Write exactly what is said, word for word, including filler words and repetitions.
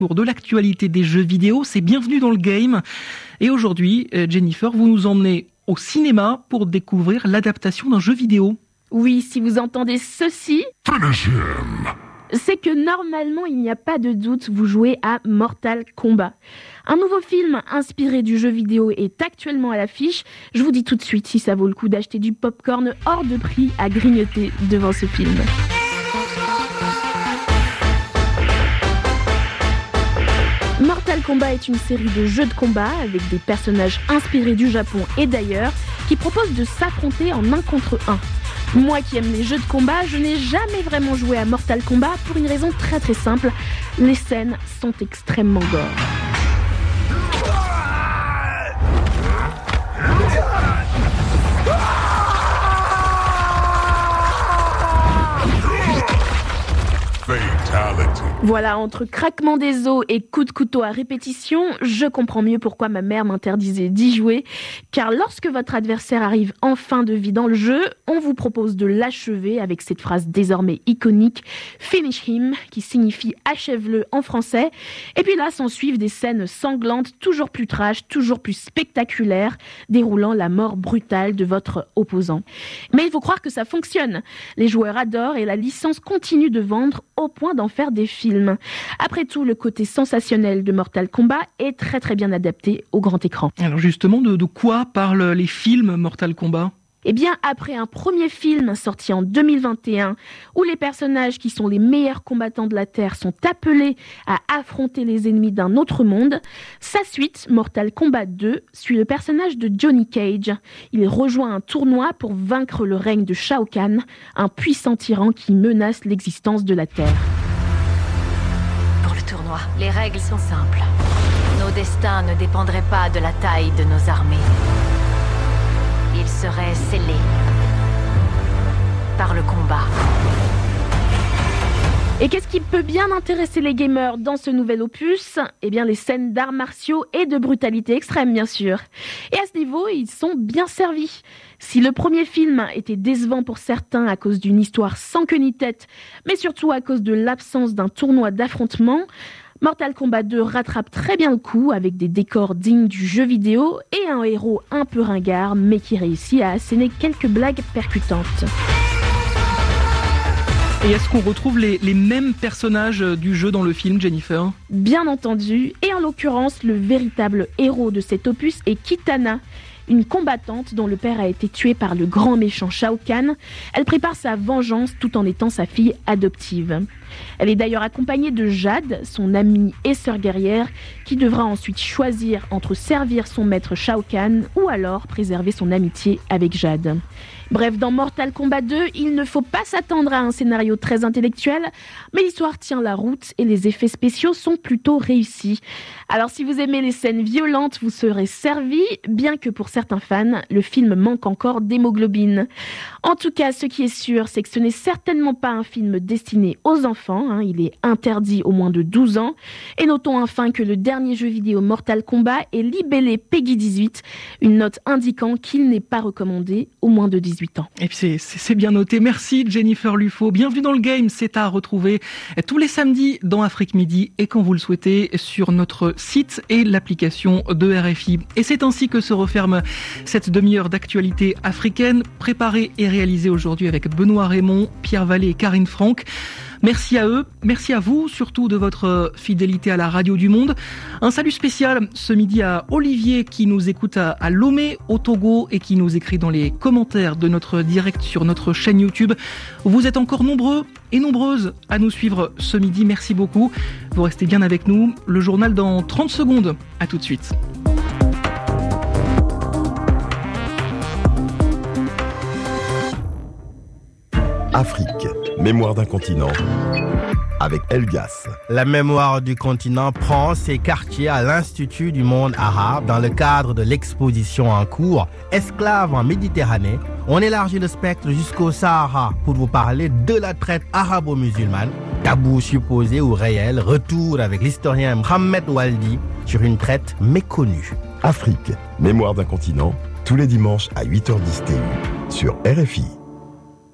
Pour de l'actualité des jeux vidéo, c'est Bienvenue dans le Game. Et aujourd'hui, Jennifer, vous nous emmenez au cinéma pour découvrir l'adaptation d'un jeu vidéo. Oui, si vous entendez ceci, c'est que normalement, il n'y a pas de doute, vous jouez à Mortal Kombat. Un nouveau film inspiré du jeu vidéo est actuellement à l'affiche. Je vous dis tout de suite si ça vaut le coup d'acheter du popcorn hors de prix à grignoter devant ce film. Mortal Kombat est une série de jeux de combat avec des personnages inspirés du Japon et d'ailleurs qui proposent de s'affronter en un contre un. Moi qui aime les jeux de combat, je n'ai jamais vraiment joué à Mortal Kombat pour une raison très très simple, les scènes sont extrêmement gore. Voilà, entre craquement des os et coups de couteau à répétition, je comprends mieux pourquoi ma mère m'interdisait d'y jouer. Car lorsque votre adversaire arrive en fin de vie dans le jeu, on vous propose de l'achever avec cette phrase désormais iconique « Finish him » qui signifie « achève-le » en français. Et puis là s'en suivent des scènes sanglantes, toujours plus trash, toujours plus spectaculaires, déroulant la mort brutale de votre opposant. Mais il faut croire que ça fonctionne. Les joueurs adorent et la licence continue de vendre au point d'en faire des films. Après tout, le côté sensationnel de Mortal Kombat est très très bien adapté au grand écran. Alors justement, de, de quoi parlent les films Mortal Kombat ? Eh bien, après un premier film sorti en deux mille vingt et un, où les personnages qui sont les meilleurs combattants de la Terre sont appelés à affronter les ennemis d'un autre monde, sa suite, Mortal Kombat deux, suit le personnage de Johnny Cage. Il rejoint un tournoi pour vaincre le règne de Shao Kahn, un puissant tyran qui menace l'existence de la Terre. Pour le tournoi, les règles sont simples. Nos destins ne dépendraient pas de la taille de nos armées. Ils seraient scellés par le combat. Et qu'est-ce qui peut bien intéresser les gamers dans ce nouvel opus ? Eh bien, les scènes d'arts martiaux et de brutalité extrême, bien sûr. Et à ce niveau, ils sont bien servis. Si le premier film était décevant pour certains à cause d'une histoire sans queue ni tête, mais surtout à cause de l'absence d'un tournoi d'affrontement, Mortal Kombat deux rattrape très bien le coup avec des décors dignes du jeu vidéo et un héros un peu ringard, mais qui réussit à asséner quelques blagues percutantes. Et est-ce qu'on retrouve les, les mêmes personnages du jeu dans le film, Jennifer ? Bien entendu, et en l'occurrence, le véritable héros de cet opus est Kitana, une combattante dont le père a été tué par le grand méchant Shao Kahn. Elle prépare sa vengeance tout en étant sa fille adoptive. Elle est d'ailleurs accompagnée de Jade, son amie et sœur guerrière, qui devra ensuite choisir entre servir son maître Shao Kahn ou alors préserver son amitié avec Jade. Bref, dans Mortal Kombat deux, il ne faut pas s'attendre à un scénario très intellectuel, mais l'histoire tient la route et les effets spéciaux sont plutôt réussis. Alors si vous aimez les scènes violentes, vous serez servi, bien que pour certains fans, le film manque encore d'hémoglobine. En tout cas, ce qui est sûr, c'est que ce n'est certainement pas un film destiné aux enfants, hein, il est interdit aux moins de douze ans. Et notons enfin que le dernier jeu vidéo Mortal Kombat est libellé Peggy dix-huit, une note indiquant qu'il n'est pas recommandé aux moins de dix-huit ans. Et puis c'est, c'est, c'est bien noté. Merci Jennifer Lufo. Bienvenue dans le Game, c'est à retrouver tous les samedis dans Afrique Midi et quand vous le souhaitez sur notre site et l'application de R F I. Et c'est ainsi que se referme cette demi-heure d'actualité africaine, préparée et réalisée aujourd'hui avec Benoît Raymond, Pierre Vallée et Karine Franck. Merci à eux, merci à vous, surtout de votre fidélité à la radio du monde. Un salut spécial ce midi à Olivier qui nous écoute à, à Lomé, au Togo et qui nous écrit dans les commentaires de notre direct sur notre chaîne YouTube. Vous êtes encore nombreux et nombreuses à nous suivre ce midi, merci beaucoup. Vous restez bien avec nous, le journal dans trente secondes. À tout de suite. Afrique, mémoire d'un continent, avec Elgas. La mémoire du continent prend ses quartiers à l'Institut du monde arabe dans le cadre de l'exposition en cours « Esclaves en Méditerranée ». On élargit le spectre jusqu'au Sahara pour vous parler de la traite arabo-musulmane. Tabou supposé ou réel, retour avec l'historien Mohamed Waldi sur une traite méconnue. Afrique, mémoire d'un continent, tous les dimanches à huit heures dix T U sur R F I.